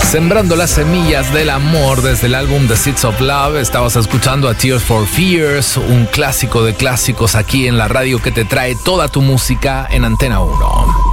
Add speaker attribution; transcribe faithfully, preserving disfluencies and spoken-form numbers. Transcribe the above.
Speaker 1: Sembrando las semillas del amor desde el álbum The Seeds of Love. Estabas escuchando a Tears for Fears, un clásico de clásicos aquí en la radio que te trae toda tu música en Antena uno.